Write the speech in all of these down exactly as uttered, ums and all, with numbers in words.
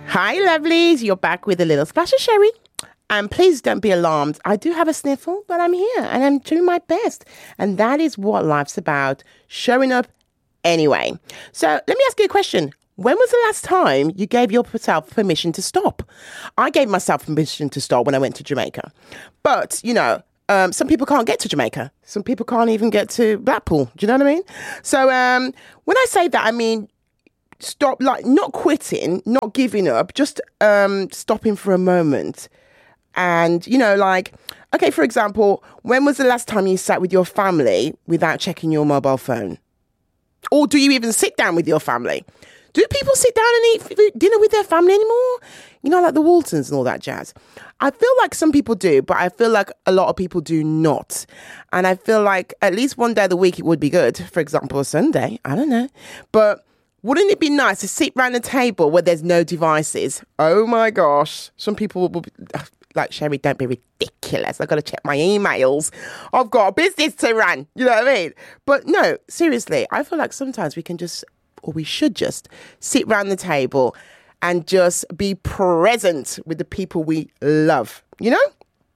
Hi, lovelies. You're back with a little splash of sherry. And please don't be alarmed. I do have a sniffle, but I'm here and I'm doing my best. And that is what life's about, showing up anyway. So let me ask you a question. When was the last time you gave yourself permission to stop? I gave myself permission to stop when I went to Jamaica. But, you know, um, some people can't get to Jamaica. Some people can't even get to Blackpool. Do you know what I mean? So um, when I say that, I mean, stop, like not quitting, not giving up, just um, stopping for a moment. And, you know, like, okay, for example, when was the last time you sat with your family without checking your mobile phone? Or do you even sit down with your family? Do people sit down and eat dinner with their family anymore? You know, like the Waltons and all that jazz. I feel like some people do, but I feel like a lot of people do not. And I feel like at least one day of the week it would be good. For example, a Sunday. I don't know. But wouldn't it be nice to sit around a table where there's no devices? Oh, my gosh. Some people will be like, Sherry, don't be ridiculous. I've got to check my emails. I've got a business to run. You know what I mean? But no, seriously, I feel like sometimes we can just, or we should just sit around the table and just be present with the people we love. You know?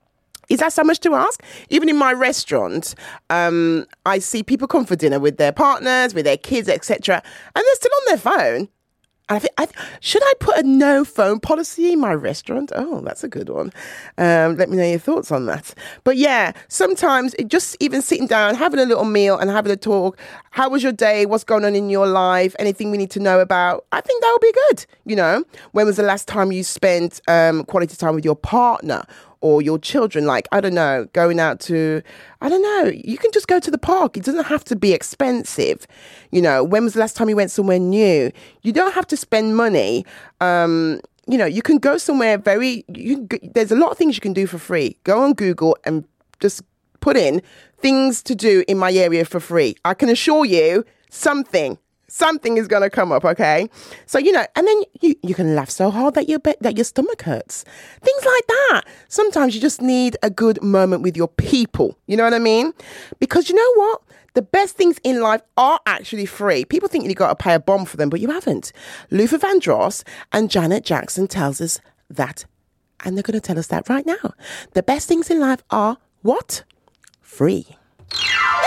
Is that so much to ask? Even in my restaurant, um, I see people come for dinner with their partners, with their kids, et cetera, and they're still on their phone. And I think, I, should I put a no phone policy in my restaurant? Oh, that's a good one. Um, let me know your thoughts on that. But yeah, sometimes it just even sitting down, having a little meal and having a talk. How was your day? What's going on in your life? Anything we need to know about? I think that would be good. You know, when was the last time you spent um, quality time with your partner? Or your children, like, I don't know, going out to, I don't know, you can just go to the park. It doesn't have to be expensive. You know, when was the last time you went somewhere new? You don't have to spend money. Um, you know, you can go somewhere very, you, there's a lot of things you can do for free. Go on Google and just put in things to do in my area for free. I can assure you something. Something is going to come up, okay? So, you know, and then you, you can laugh so hard that your be- that your stomach hurts. Things like that. Sometimes you just need a good moment with your people. You know what I mean? Because you know what? The best things in life are actually free. People think you got to pay a bomb for them, but you haven't. Luther Vandross and Janet Jackson tells us that, and they're going to tell us that right now. The best things in life are what? Free.